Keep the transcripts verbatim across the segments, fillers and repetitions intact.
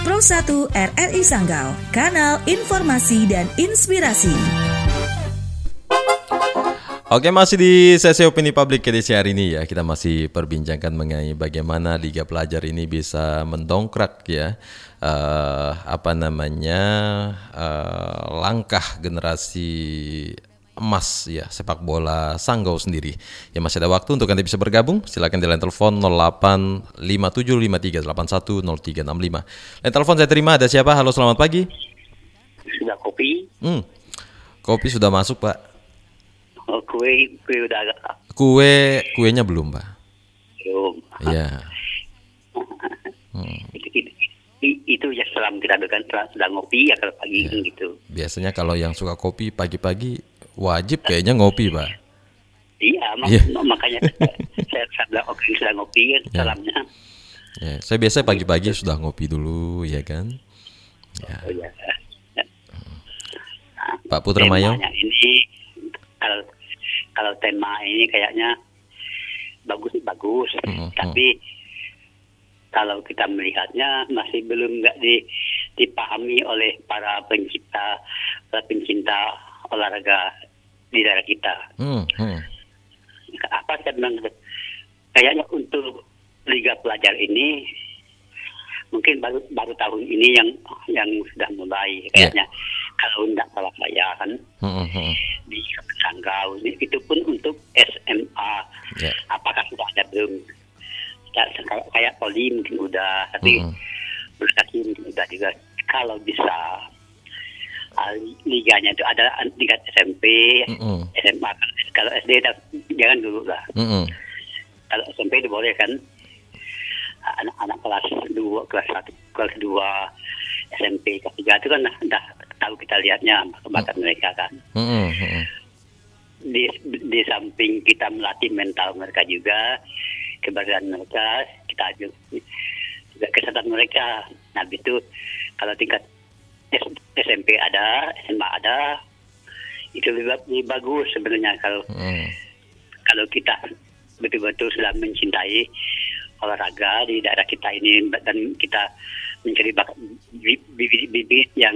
Pro satu R R I Sanggau, kanal informasi dan inspirasi. Oke, masih di sesi opini publik edisi hari ini ya. Kita masih perbincangkan mengenai bagaimana Liga Pelajar ini bisa mendongkrak ya uh, apa namanya uh, langkah generasi emas ya sepak bola Sanggau sendiri. Ya masih ada waktu untuk Anda bisa bergabung. Silakan di line telepon nol delapan lima tujuh lima tiga delapan satu nol tiga enam lima. Line telepon saya terima, ada siapa? Halo, selamat pagi. Sudah kopi? Hmm. Kopi sudah masuk, Pak. Oh, kue, kue udah agak Kue, kuenya belum, Pak. belum. Iya. Hmm. itu, itu, itu ya setelah kita berikan sudah ngopi ya kalau pagi Ya. gitu. Biasanya kalau yang suka kopi pagi-pagi wajib kayaknya ngopi, Pak. Iya, mak- Iya. makanya saya, saya bilang oke sudah ngopi ya Ya. salamnya. Ya, saya biasa pagi-pagi sudah ngopi dulu, ya kan? Ya. Oh, ya. Pak Putra Mayo. Temanya ini kalau kalau tema ini kayaknya bagus bagus, Hmm, tapi kalau kita melihatnya masih belum nggak di, dipahami oleh para pencipta para pencinta olahraga di daerah kita. Hmm, hmm. Apa saya bilang kayaknya untuk Liga Pelajar ini mungkin baru baru tahun ini yang yang sudah mulai kayaknya. Kalau tidak salah saya kan Hmm, hmm. di Sanggau ini itu pun untuk S M A. Ya. Apakah sudah ada belum? Ya, kayak kayak poli mungkin udah, tapi Mm-mm. berkaki mungkin udah juga. Kalau bisa uh, liganya itu ada tingkat S M P, Mm-mm. S M A. Kalau S D tak- jangan dulu lah. Hmm, Kalau S M P itu boleh kan? Anak-anak kelas dua, kelas satu, kelas dua, S M P, kelas tiga itu kan dah, dah tahu kita lihatnya bakat mereka kan. hmm, hmm. Di, di samping kita melatih mental mereka juga, keberanian mereka, kita juga, juga kesehatan mereka. Nah itu kalau tingkat S- SMP ada, S M A ada, itu lebih, lebih bagus sebenarnya kalau Hmm. kalau kita betul-betul sudah mencintai olahraga di daerah kita ini dan kita mencari bakat bibit-bibit yang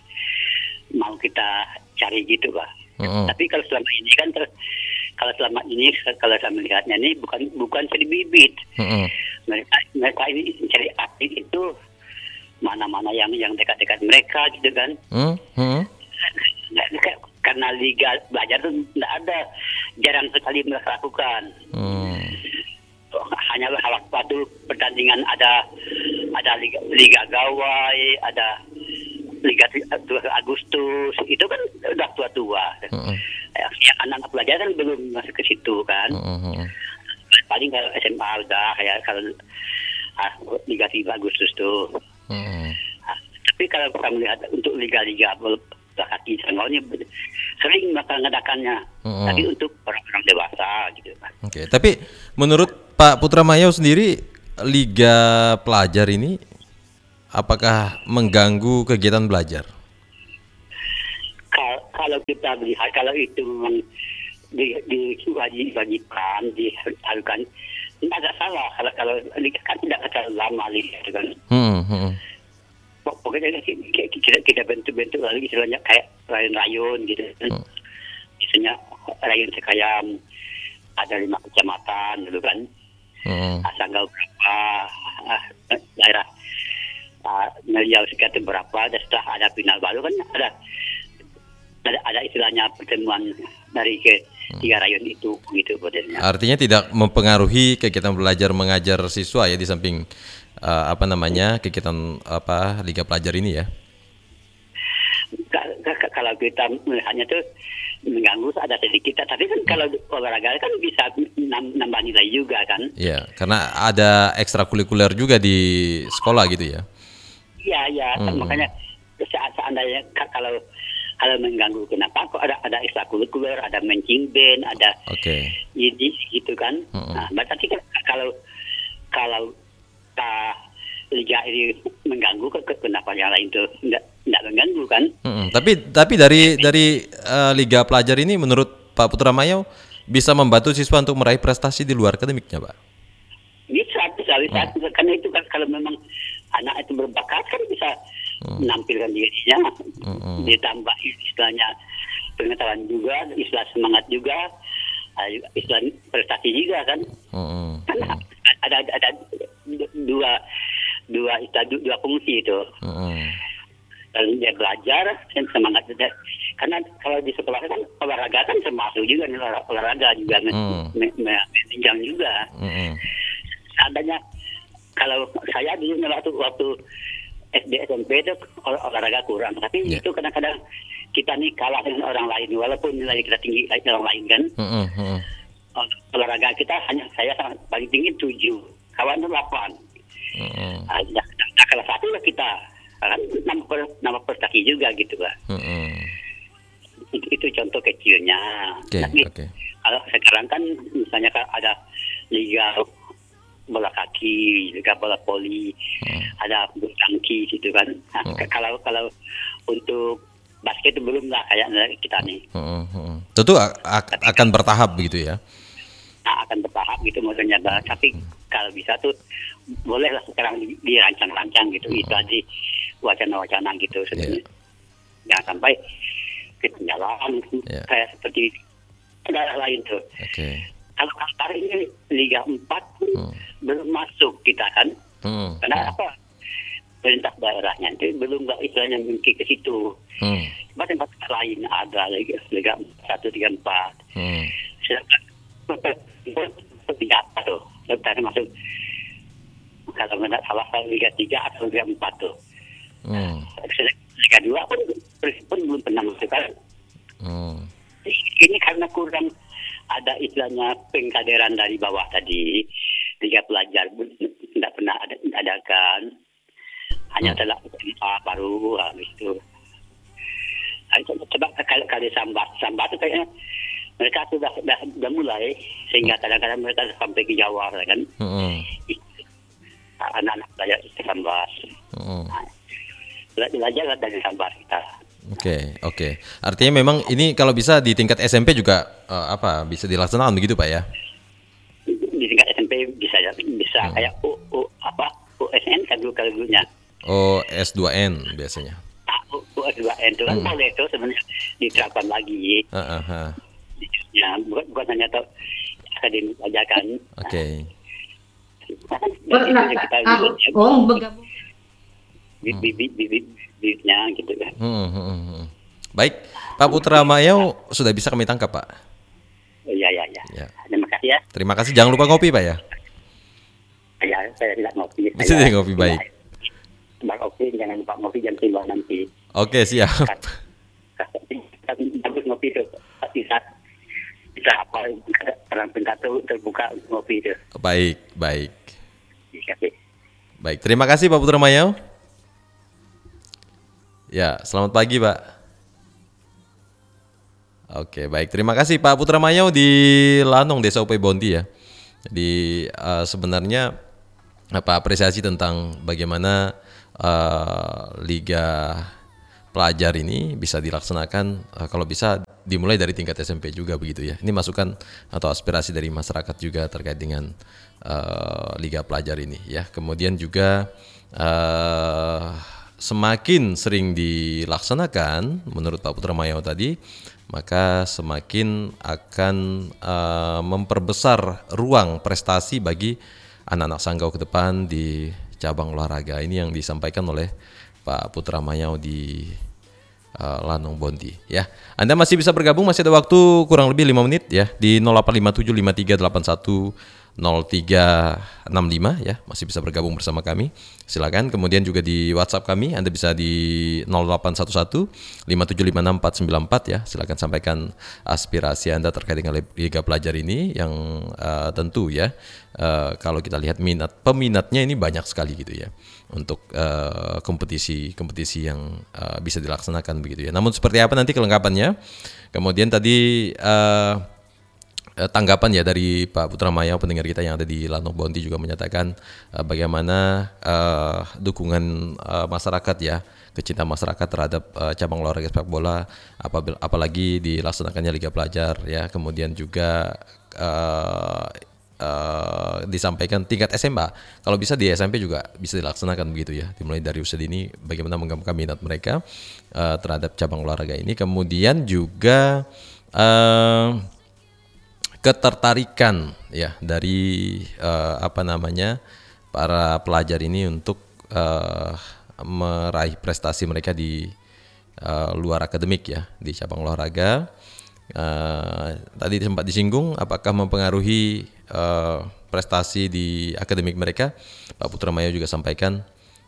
mau kita cari gitu Pak. Hmm. Tapi kalau selama ini kan ter- kalau selama ini kalau saya melihatnya ini bukan bukan cari bibit. Hmm. Mereka mereka ini cari atlet itu mana-mana yang yang dekat-dekat mereka gitu kan. Hmm. Hmm. Nggak- Karena liga belajar itu tidak ada, jarang sekali mereka lakukan. Hmm. Hanyalah waktu pertandingan ada ada liga, liga gawai, ada liga Agustus, itu kan udah tua-tua. Hmm. Ya, anak-anak pelajar kan belum masuk ke situ kan. Hmm. Paling kalau S M A udah kayak kalau ah, liga tiga Agustus tuh. Hmm. Ah, tapi kalau kita melihat untuk liga-liga bola kaki Sanggaunya sering mengadakannya, Hmm. tapi untuk orang-orang dewasa gitu kan. Oke, tapi menurut Pak Putra Mayo sendiri, Liga Pelajar ini apakah mengganggu kegiatan belajar? Kal- Kalau kita lihat kalau itu memang di, diwajibkan diharukan, tidak ada salah kalau kalau liga kan tidak terlalu lama liga itu kan. Hmm, hmm. Pok- Pokoknya kita kita, kita bentuk-bentuk lagi istilahnya kayak rayun-rayun gitu. Hmm. Misalnya rayun sekayam ada lima kecamatan gitu kan. Hmm. Ah, Sanggau berapa, ah, daerah ah, Meliau sekitar berapa, dan setelah ada final baru kan ada ada, ada istilahnya pertemuan dari ke tiga rayun itu gitu modelnya. Artinya tidak mempengaruhi kegiatan belajar mengajar siswa ya, di samping eh, apa namanya kegiatan apa Liga Pelajar ini ya? Ka- ka- Kalau kita melihatnya tuh mengganggu ada sedikit, tapi kan kalau olahraga kan bisa nam- nambah nilai juga kan. Iya, karena ada ekstrakurikuler juga di sekolah gitu ya. Iya, iya. Hmm. Makanya saat seandainya ka- kalau kalau mengganggu, kenapa kok ada ada ekstrakurikuler, ada mancing band, ada Oke. ini gitu kan. Hmm. Nah, berarti kan kalau kalau ta, liga ini mengganggu, ke- ke- kenapa yang lain tuh tidak tidak mengganggu kan? Mm-mm. Tapi tapi dari dari eh, Liga Pelajar ini menurut Pak Putra Mayo bisa membantu siswa untuk meraih prestasi di luar akademiknya, Pak? Bisa, bisa, bisa. Karena itu kan kalau memang anak itu berbakat kan bisa hmm. menampilkan dirinya, hmm. ditambah istilahnya pengetahuan juga, istilah semangat juga, istilah prestasi juga kan. Hmm. Kan hmm. ada, ada ada dua dua istilah dua fungsi itu. Hmm. Dan dia belajar dan semangat juga. Karena kalau di sekolah kan olahraga kan termasuk juga nih, olahraga juga hmm. menunjang juga. Hmm. Adanya kalau saya dulu waktu waktu S D S M P itu ol- olahraga kurang, tapi yeah. itu kadang-kadang kita nih kalah dengan orang lain walaupun nilai kita tinggi dari orang lain kan. Mm-hmm. Olahraga kita hanya saya sangat paling tinggi tujuh, kawan itu delapan. Mm-hmm. Nah, nah, kalau satu lah kita kan nama nama prestasi juga gitu lah. Mm-hmm. Itu, itu contoh kecilnya. Okay, tapi okay. Kalau sekarang kan misalnya kan ada liga bola kaki, liga bola voli, hmm. ada bulu tangkis gitu kan. Nah, hmm. kalau kalau untuk basket itu belum lah kayak kita nih. Hmm, hmm. Tentu a- a- akan bertahap begitu ya. Nah, akan bertahap gitu maksudnya. Tapi hmm. kalau bisa tuh bolehlah sekarang dirancang-rancang gitu. Hmm. Itu aja wacana-wacana gitu sebenarnya. Yeah. Jangan sampai ketinggalan yeah. kayak seperti daerah lain tuh. Okay. Kalau hari ini Liga empat hmm. belum masuk kita kan, hmm. karena hmm. apa? Perintah daerahnya itu belum nggak istilahnya mungkin ke situ. Hmm. Tempat tempat lain ada Liga Liga satu tiga empat. Hmm. Sedangkan tiga apa tuh? Tadi masuk kalau nggak salah Liga tiga atau Liga empat tuh. Hmm. Liga dua pun pun belum pernah masuk kan. Hmm. Ini karena kurang ada istilahnya pengkaderan dari bawah tadi, liga pelajar tidak pernah ada, adakan, hanya telah hmm. baru habis itu. Coba kali kali sambat, sambat itu kayaknya mereka sudah sudah, sudah mulai sehingga kadang-kadang mereka sampai ke Jawa kan, hmm. anak-anak belajar sambat, hmm. nah, belajar dari sambat kita. Oke, okay, oke. Okay. Artinya memang ini kalau bisa di tingkat S M P juga uh, apa bisa dilaksanakan begitu Pak ya? Di tingkat S M P bisa ya, bisa hmm. kayak U, U apa U S N kan dulu kalau dulunya. Oh, S dua N biasanya. Ah, U, U S dua N itu kan hmm. boleh itu sebenarnya diterapkan lagi. Uh, uh, uh. Ya, bukan bukan hanya tahu akademik aja kan. Oke. Okay. Nah, nah, kita lihat oh, bergabung. Bibit-bibitnya gitu kan. Hmm, hmm, hmm. Baik, Pak Putra Mayau sudah bisa kami tangkap Pak. Oh, iya, iya, iya. Ya. Terima kasih ya. Terima kasih. Jangan lupa ngopi Pak ya. Ya, saya tidak ngopi. Bisa tidak ngopi baik. Bang Oki jangan lupa ngopi jam sembilan nanti. Oke siap. Bagus ngopi itu bisa bisa apa orang pintu terbuka ngopi itu. Baik, baik. Terima kasih. Baik, terima kasih Pak Putra Mayau. Ya, selamat pagi Pak. Oke, baik. Terima kasih Pak Putra Mayau di Lanong, Desa Upay Bonti ya. Jadi uh, sebenarnya apa apresiasi tentang bagaimana uh, Liga Pelajar ini bisa dilaksanakan uh, kalau bisa dimulai dari tingkat S M P juga begitu ya. Ini masukan atau aspirasi dari masyarakat juga terkait dengan uh, Liga Pelajar ini ya. Kemudian juga uh, semakin sering dilaksanakan menurut Pak Putra Mayau tadi, maka semakin akan uh, memperbesar ruang prestasi bagi anak-anak Sanggau ke depan di cabang olahraga. Ini yang disampaikan oleh Pak Putra Mayau di uh, Lanong Bonti ya. Anda masih bisa bergabung, masih ada waktu kurang lebih lima menit ya di nol delapan lima tujuh lima tiga delapan satu nol tiga enam lima ya, masih bisa bergabung bersama kami. Silakan. Kemudian juga di WhatsApp kami Anda bisa di nol delapan satu satu lima tujuh lima enam empat sembilan empat ya. Silakan sampaikan aspirasi Anda terkait dengan Liga Pelajar ini yang uh, tentu ya uh, kalau kita lihat minat peminatnya ini banyak sekali gitu ya untuk uh, kompetisi-kompetisi yang uh, bisa dilaksanakan begitu ya. Namun seperti apa nanti kelengkapannya. Kemudian tadi uh, tanggapan ya dari Pak Putra Mayau, pendengar kita yang ada di Lanong Bonti juga menyatakan uh, bagaimana uh, dukungan uh, masyarakat ya, kecintaan masyarakat terhadap uh, cabang olahraga sepak bola, apabila, apalagi dilaksanakannya Liga Pelajar ya. Kemudian juga uh, uh, disampaikan tingkat S M A. Kalau bisa di S M P juga bisa dilaksanakan begitu ya. Dimulai dari usia dini bagaimana mengembangkan minat mereka uh, terhadap cabang olahraga ini. Kemudian juga uh, ketertarikan ya dari uh, apa namanya para pelajar ini untuk uh, meraih prestasi mereka di uh, luar akademik ya di cabang olahraga. Uh, tadi sempat disinggung apakah mempengaruhi uh, prestasi di akademik mereka. Pak Putramayo juga sampaikan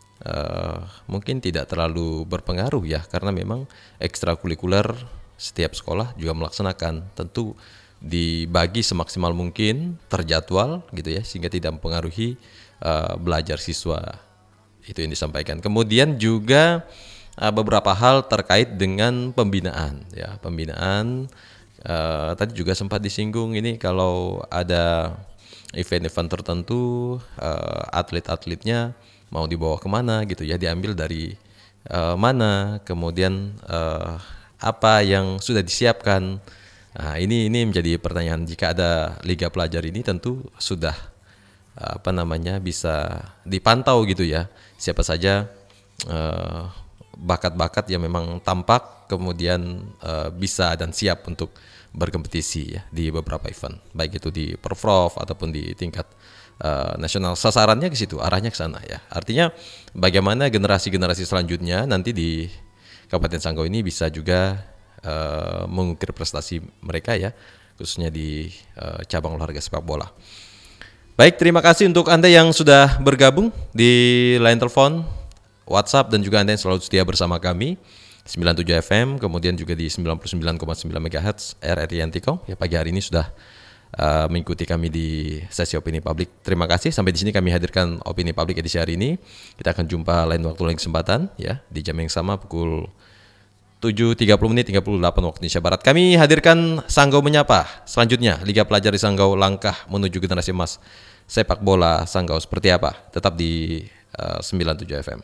uh, mungkin tidak terlalu berpengaruh ya, karena memang ekstrakurikuler setiap sekolah juga melaksanakan, tentu dibagi semaksimal mungkin, terjadwal gitu ya, sehingga tidak mempengaruhi uh, belajar siswa. Itu yang disampaikan. Kemudian juga uh, beberapa hal terkait dengan pembinaan ya, pembinaan uh, tadi juga sempat disinggung ini kalau ada event-event tertentu uh, atlet-atletnya mau dibawa kemana gitu ya, diambil dari uh, mana, kemudian uh, apa yang sudah disiapkan. Nah, ini ini menjadi pertanyaan. Jika ada liga pelajar ini tentu sudah apa namanya bisa dipantau gitu ya, siapa saja uh, bakat-bakat yang memang tampak kemudian uh, bisa dan siap untuk berkompetisi ya di beberapa event, baik itu di Porprov ataupun di tingkat uh, nasional. Sasarannya ke situ, arahnya ke sana ya. Artinya bagaimana generasi-generasi selanjutnya nanti di Kabupaten Sanggau ini bisa juga uh, mengukir prestasi mereka ya, khususnya di uh, cabang olahraga sepak bola. Baik, terima kasih untuk Anda yang sudah bergabung di line telepon, WhatsApp, dan juga Anda yang selalu setia bersama kami sembilan puluh tujuh F M, kemudian juga di sembilan puluh sembilan koma sembilan MHz R R I Antikong. Ya, pagi hari ini sudah uh, mengikuti kami di sesi Opini Publik. Terima kasih, sampai di sini kami hadirkan Opini Publik edisi hari ini. Kita akan jumpa lain waktu, lain kesempatan ya, di jam yang sama pukul tujuh tiga puluh menit tiga puluh delapan waktu Indonesia Barat. Kami hadirkan Sanggau Menyapa. Selanjutnya, Liga Pelajar di Sanggau langkah menuju generasi emas sepak bola Sanggau seperti apa? Tetap di uh, sembilan puluh tujuh F M.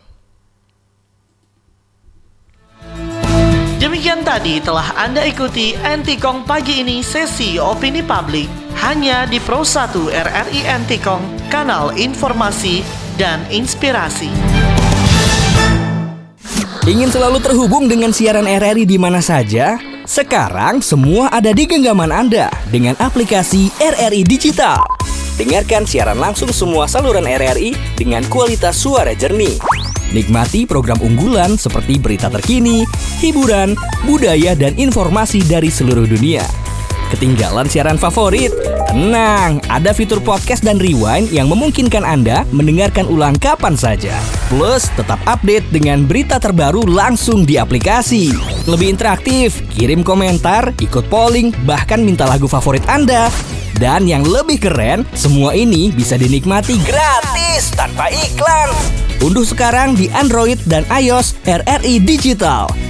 Demikian tadi telah Anda ikuti Antikong pagi ini sesi Opini Publik hanya di Pro satu R R I Antikong, kanal informasi dan inspirasi. Ingin selalu terhubung dengan siaran R R I di mana saja? Sekarang semua ada di genggaman Anda dengan aplikasi R R I Digital. Dengarkan siaran langsung semua saluran R R I dengan kualitas suara jernih. Nikmati program unggulan seperti berita terkini, hiburan, budaya, dan informasi dari seluruh dunia. Ketinggalan siaran favorit? Tenang, ada fitur podcast dan rewind yang memungkinkan Anda mendengarkan ulang kapan saja. Plus, tetap update dengan berita terbaru langsung di aplikasi. Lebih interaktif, kirim komentar, ikut polling, bahkan minta lagu favorit Anda. Dan yang lebih keren, semua ini bisa dinikmati gratis tanpa iklan. Unduh sekarang di Android dan iOS R R I Digital.